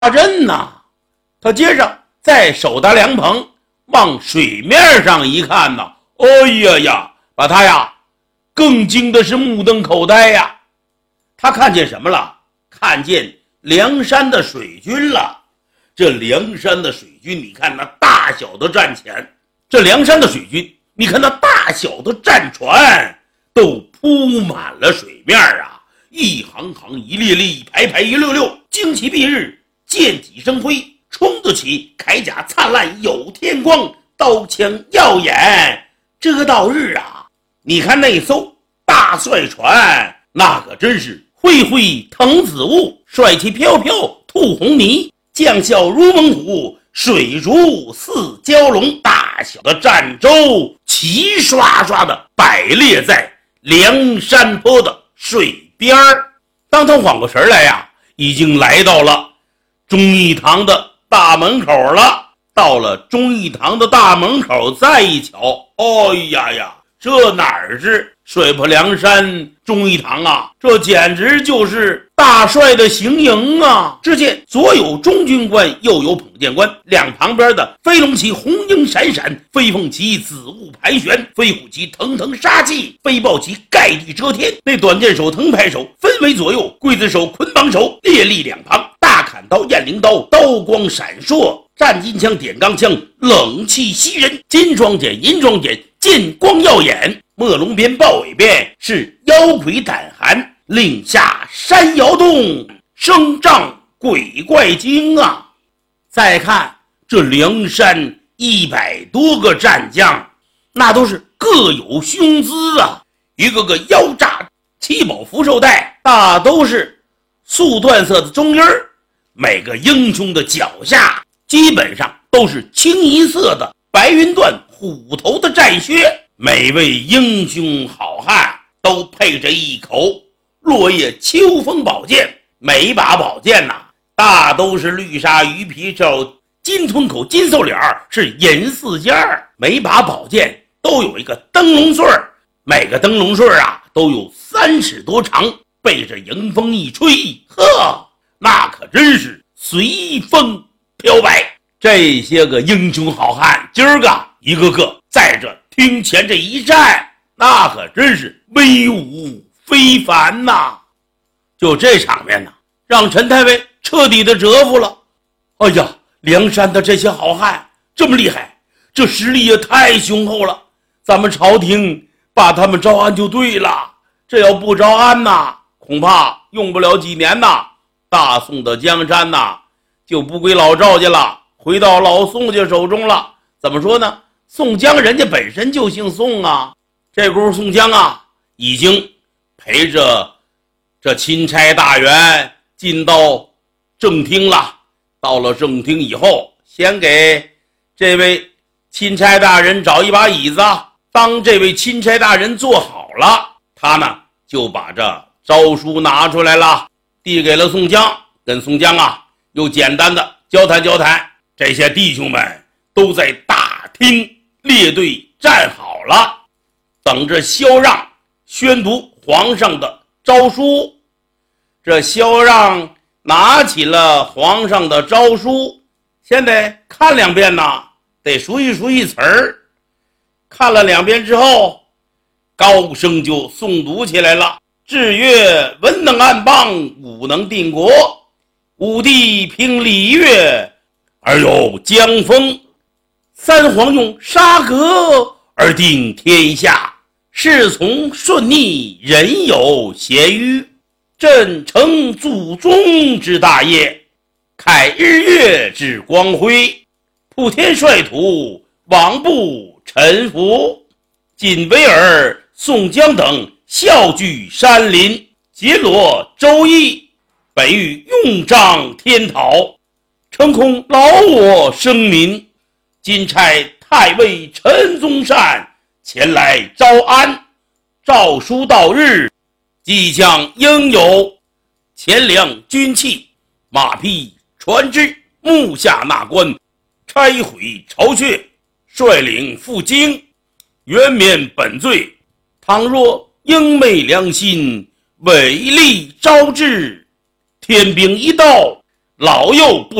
大阵呐。他接着再手搭凉棚，往水面上一看呐，哎呀呀，把他呀更惊的是目瞪口呆呀。他看见什么了？看见梁山的水军了。这梁山的水军，你看那大小的战前，这梁山的水军，你看那大小的战船都铺满了水面啊，一行行，一列列，一排排，一溜溜，旌旗蔽日，剑戟生辉，冲得起，铠甲灿烂有天光，刀枪耀眼遮道日啊。你看那艘大帅船，那可真是恢恢腾紫雾，帅气飘飘吐红泥，将校如猛虎，水如似蛟龙。大小的战舟齐刷刷的摆列在梁山坡的水边儿。当他缓过神来呀，已经来到了忠义堂的大门口了。到了忠义堂的大门口，再一瞧，哎呀呀，这哪儿是水泊梁山忠义堂啊，这简直就是大帅的行营啊！只见左有中军官，右有捧剑官，两旁边的飞龙旗红缨闪闪，飞凤旗紫雾盘旋，飞虎旗腾腾杀气，飞豹旗盖地遮天。那短剑手藤牌手分为左右，刽子手捆绑手列立两旁，大砍刀雁翎刀刀光闪烁，战金枪点钢枪冷气袭人，金装锏银装锏剑光耀眼，墨龙鞭豹尾鞭是腰魁胆寒，令下山摇动，声仗鬼怪惊啊！再看这梁山100多个战将，那都是各有雄姿啊，一个个腰扎七宝福寿带，大都是素缎色的中衣儿，每个英雄的脚下基本上都是清一色的白云缎虎头的战靴，每位英雄好汉都配着一口落叶秋风宝剑，每一把宝剑呐，大都是绿鲨鱼皮手，金吞口金兽脸，是银四件，每把宝剑都有一个灯笼穗，每个灯笼穗啊都有3尺多长，背着迎风一吹，呵，那可真是随风飘摆。这些个英雄好汉今儿个一个个在这厅前这一站，那可真是威武非凡呐！就这场面呢，让陈太尉彻底的折服了。哎呀，梁山的这些好汉这么厉害，这实力也太雄厚了，咱们朝廷把他们招安就对了，这要不招安呐，恐怕用不了几年呐，大宋的江山呐就不归老赵家了，回到老宋家手中了。怎么说呢？宋江人家本身就姓宋啊，这功夫宋江啊已经陪着这钦差大员进到正厅了。到了正厅以后，先给这位钦差大人找一把椅子，当这位钦差大人坐好了，他呢就把这诏书拿出来了，递给了宋江，跟宋江啊又简单的交谈交谈。这些弟兄们都在大厅列队站好了，等着萧让宣读皇上的诏书。这萧让拿起了皇上的诏书，先得看2遍呐，得熟悉熟悉词儿。看了2遍之后，高声就诵读起来了。至曰：文能安邦，武能定国。武帝平礼乐，而有江风。三皇用沙阁而定天下，事从顺逆，人有咸虞。朕承祖宗之大业，开日月之光辉，普天率土，罔不臣服。今维尔、宋江等笑聚山林，结罗周易，本欲用仗天讨，诚恐劳我生民。今差太尉陈宗善前来招安，诏书到日，即将应有钱粮军器、马匹船只，目下纳官，拆毁巢穴，率领赴京，原免本罪。倘若应昧良心，违例招致，天兵一到， 老幼不